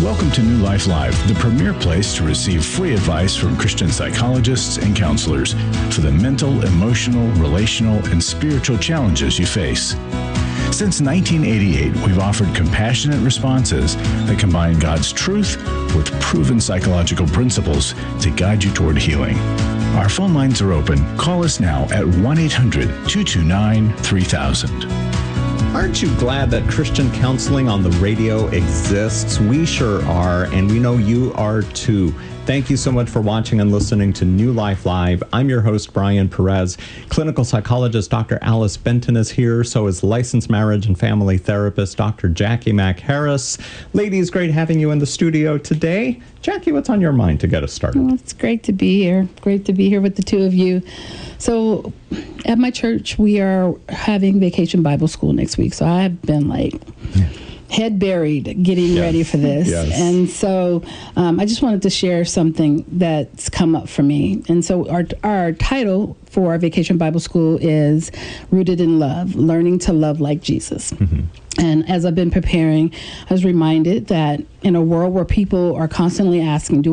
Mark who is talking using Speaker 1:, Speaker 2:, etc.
Speaker 1: Welcome to New Life Live, the premier place to receive free advice from Christian psychologists and counselors for the mental, emotional, relational, and spiritual challenges you face. Since 1988, we've offered compassionate responses that combine God's truth with proven psychological principles to guide you toward healing. Our phone lines are open. Call us now at 1-800-229-3000.
Speaker 2: Aren't you glad that Christian counseling on the radio exists? We sure are, and we know you are too. Thank you so much for watching and listening to New Life Live. I'm your host, Brian Perez. Clinical psychologist Dr. Alice Benton is here. So is licensed marriage and family therapist Dr. Jackie Mack Harris. Ladies, great having you in the studio today. Jackie, what's on your mind to get us started?
Speaker 3: Well, it's great to be here. Great to be here with the two of you. So at my church, we are having Vacation Bible School next week. So I've been head buried getting ready for this.
Speaker 2: Yes.
Speaker 3: And so I just wanted to share something that's come up for me. And so our title for our Vacation Bible School is Rooted in Love, Learning to Love Like Jesus. Mm-hmm. And as I've been preparing, I was reminded that in a world where people are constantly asking, do